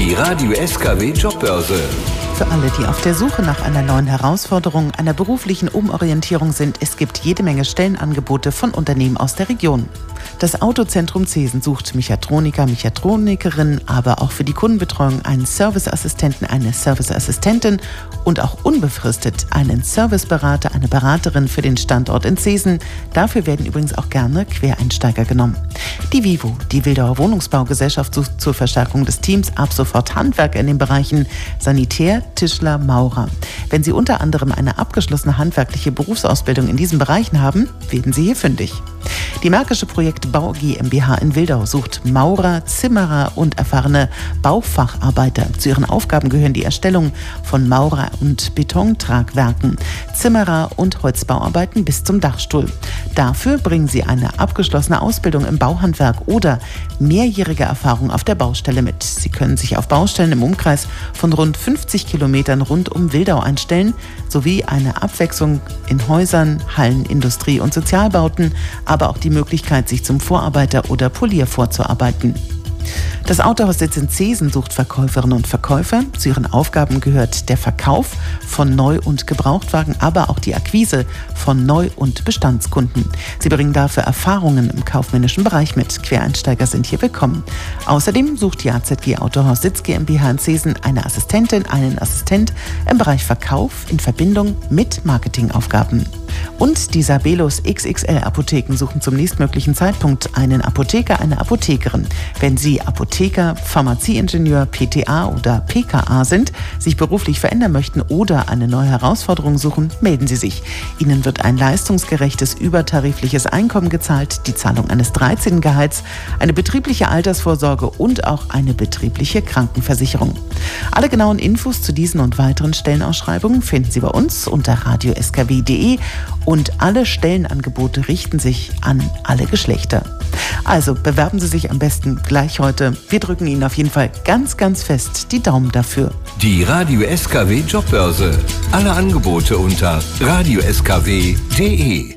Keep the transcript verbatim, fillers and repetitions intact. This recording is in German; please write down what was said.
Die Radio S K W Jobbörse. Für alle, die auf der Suche nach einer neuen Herausforderung, einer beruflichen Umorientierung sind, es gibt jede Menge Stellenangebote von Unternehmen aus der Region. Das Autozentrum Zesen sucht Mechatroniker, Mechatronikerin, aber auch für die Kundenbetreuung einen Serviceassistenten, eine Serviceassistentin und auch unbefristet einen Serviceberater, eine Beraterin für den Standort in Zesen. Dafür werden übrigens auch gerne Quereinsteiger genommen. Die Vivo, die Wildauer Wohnungsbaugesellschaft, sucht zur Verstärkung des Teams ab sofort Handwerker in den Bereichen Sanitär, Tischler, Maurer. Wenn Sie unter anderem eine abgeschlossene handwerkliche Berufsausbildung in diesen Bereichen haben, werden Sie hier fündig. Die Märkische Projekt Bau GmbH in Wildau sucht Maurer, Zimmerer und erfahrene Baufacharbeiter. Zu ihren Aufgaben gehören die Erstellung von Maurer- und Betontragwerken, Zimmerer- und Holzbauarbeiten bis zum Dachstuhl. Dafür bringen sie eine abgeschlossene Ausbildung im Bauhandwerk oder mehrjährige Erfahrung auf der Baustelle mit. Sie können sich auf Baustellen im Umkreis von rund fünfzig Kilometern rund um Wildau einstellen, sowie eine Abwechslung in Häusern, Hallen, Industrie- und Sozialbauten, aber auch die Möglichkeit, sich zum Vorarbeiter oder Polier vorzuarbeiten. Das Autohaus Sitz in Zesen sucht Verkäuferinnen und Verkäufer. Zu ihren Aufgaben gehört der Verkauf von Neu- und Gebrauchtwagen, aber auch die Akquise von Neu- und Bestandskunden. Sie bringen dafür Erfahrungen im kaufmännischen Bereich mit. Quereinsteiger sind hier willkommen. Außerdem sucht die A Z G Autohaus Sitz GmbH in Zesen eine Assistentin, einen Assistent im Bereich Verkauf in Verbindung mit Marketingaufgaben. Und die Sabelus X X L-Apotheken suchen zum nächstmöglichen Zeitpunkt einen Apotheker, eine Apothekerin. Wenn Sie Apotheker, Pharmazieingenieur, P T A oder P K A sind, sich beruflich verändern möchten oder eine neue Herausforderung suchen, melden Sie sich. Ihnen wird ein leistungsgerechtes, übertarifliches Einkommen gezahlt, die Zahlung eines dreizehnten Gehalts, eine betriebliche Altersvorsorge und auch eine betriebliche Krankenversicherung. Alle genauen Infos zu diesen und weiteren Stellenausschreibungen finden Sie bei uns unter radio s k w punkt d e und alle Stellenangebote richten sich an alle Geschlechter. Also bewerben Sie sich am besten gleich heute. Wir drücken Ihnen auf jeden Fall ganz, ganz fest die Daumen dafür. Die Radio S K W Jobbörse. Alle Angebote unter radio s k w punkt d e.